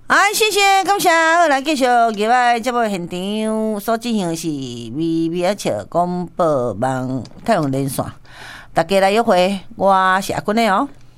谢谢感谢，我来继续今仔节目现场所进行的是微微笑广播网太阳连线，大家来约会，我是阿君的哦。